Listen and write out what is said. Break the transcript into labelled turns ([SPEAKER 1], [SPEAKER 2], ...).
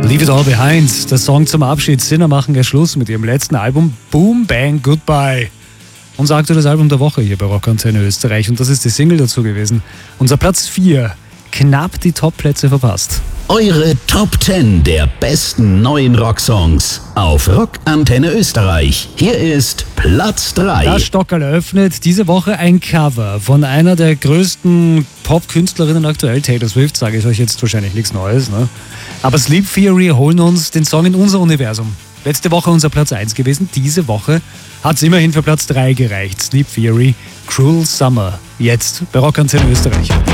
[SPEAKER 1] Leave It All Behind, der Song zum Abschied. Sinner machen ja Schluss mit ihrem letzten Album Boom Bang Goodbye. Unser aktuelles Album der Woche hier bei Rockantenne Österreich und das ist die Single dazu gewesen. Unser Platz 4, knapp die Top-Plätze verpasst.
[SPEAKER 2] Eure Top 10 der besten neuen Rocksongs auf Rockantenne Österreich. Hier ist Platz 3.
[SPEAKER 1] Das Stockerl eröffnet diese Woche ein Cover von einer der größten Pop-Künstlerinnen aktuell, Taylor Swift, sage ich euch jetzt wahrscheinlich nichts Neues, ne? Aber Sleep Theory holen uns den Song in unser Universum. Letzte Woche unser Platz 1 gewesen, diese Woche hat es immerhin für Platz 3 gereicht. Sleep Theory, Cruel Summer, jetzt bei Rockantenne Österreich.